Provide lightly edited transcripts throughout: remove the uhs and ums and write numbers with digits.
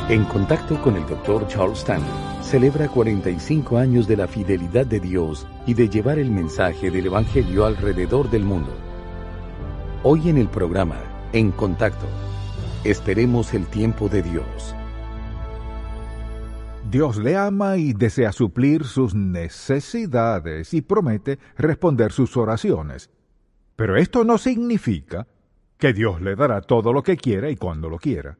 En contacto con el Dr. Charles Stanley, celebra 45 años de la fidelidad de Dios y de llevar el mensaje del Evangelio alrededor del mundo. Hoy en el programa, En Contacto, esperemos el tiempo de Dios. Dios le ama y desea suplir sus necesidades y promete responder sus oraciones. Pero esto no significa que Dios le dará todo lo que quiera y cuando lo quiera.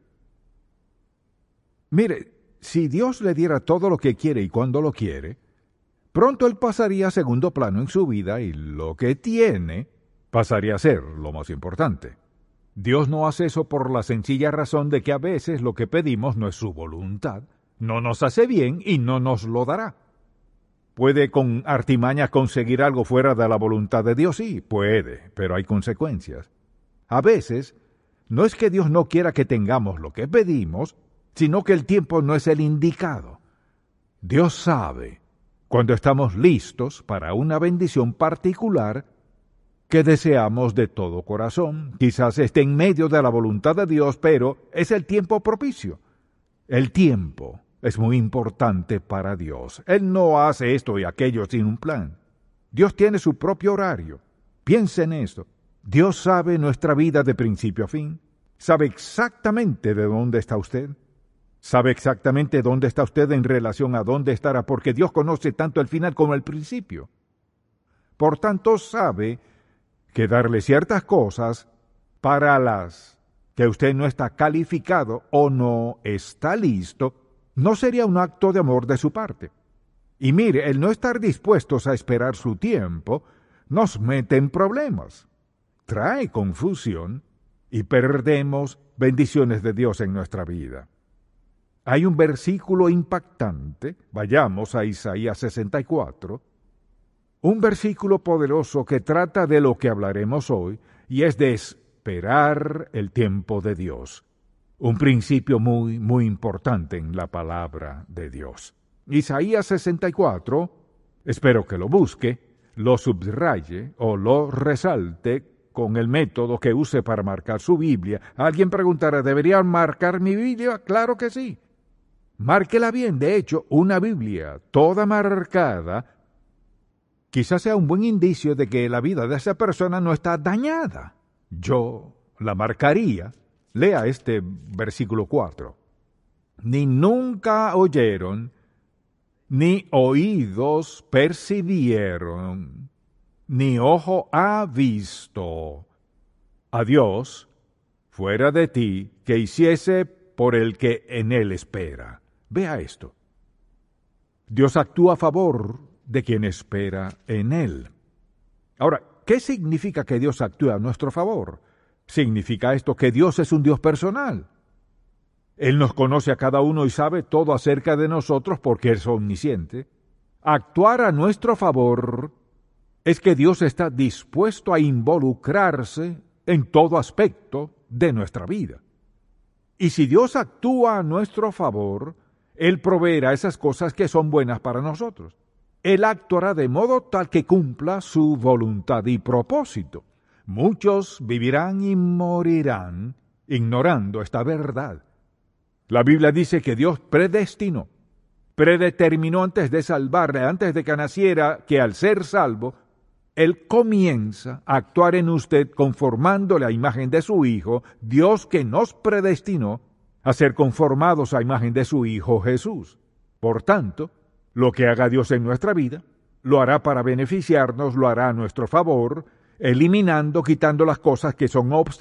Mire, si Dios le diera todo lo que quiere y cuando lo quiere, pronto Él pasaría a segundo plano en su vida y lo que tiene pasaría a ser lo más importante. Dios no hace eso por la sencilla razón de que a veces lo que pedimos no es su voluntad, no nos hace bien y no nos lo dará. ¿Puede con artimaña conseguir algo fuera de la voluntad de Dios? Sí, puede, pero hay consecuencias. A veces, no es que Dios no quiera que tengamos lo que pedimos, sino que el tiempo no es el indicado. Dios sabe cuando estamos listos para una bendición particular que deseamos de todo corazón. Quizás esté en medio de la voluntad de Dios, pero es el tiempo propicio. El tiempo es muy importante para Dios. Él no hace esto y aquello sin un plan. Dios tiene su propio horario. Piense en esto. Dios sabe nuestra vida de principio a fin. Sabe exactamente de dónde está usted. Sabe exactamente dónde está usted en relación a dónde estará, porque Dios conoce tanto el final como el principio. Por tanto, sabe que darle ciertas cosas para las que usted no está calificado o no está listo, no sería un acto de amor de su parte. Y mire, el no estar dispuestos a esperar su tiempo nos mete en problemas, trae confusión y perdemos bendiciones de Dios en nuestra vida. Hay un versículo impactante, vayamos a Isaías 64, un versículo poderoso que trata de lo que hablaremos hoy, y es de esperar el tiempo de Dios. Un principio muy, muy importante en la palabra de Dios. Isaías 64, espero que lo busque, lo subraye o lo resalte con el método que use para marcar su Biblia. Alguien preguntará, ¿debería marcar mi Biblia? Claro que sí. Márquela bien. De hecho, una Biblia toda marcada quizás sea un buen indicio de que la vida de esa persona no está dañada. Yo la marcaría. Lea este versículo 4. Ni nunca oyeron, ni oídos percibieron, ni ojo ha visto a Dios fuera de ti que hiciese por el que en él espera. Vea esto. Dios actúa a favor de quien espera en él. Ahora, ¿qué significa que Dios actúe a nuestro favor? Significa esto que Dios es un Dios personal. Él nos conoce a cada uno y sabe todo acerca de nosotros porque es omnisciente. Actuar a nuestro favor es que Dios está dispuesto a involucrarse en todo aspecto de nuestra vida. Y si Dios actúa a nuestro favor, Él proveerá esas cosas que son buenas para nosotros. Él actuará de modo tal que cumpla su voluntad y propósito. Muchos vivirán y morirán ignorando esta verdad. La Biblia dice que Dios predeterminó antes de salvarle, antes de que naciera, que al ser salvo, Él comienza a actuar en usted conformándole a imagen de su Hijo, Dios que nos predestinó a ser conformados a imagen de su Hijo Jesús. Por tanto, lo que haga Dios en nuestra vida, lo hará para beneficiarnos, lo hará a nuestro favor, eliminando, quitando las cosas que son obstáculos